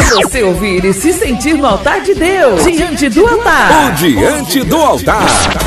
você ouvir e se sentir no altar de Deus, diante do altar. O Diante do Altar.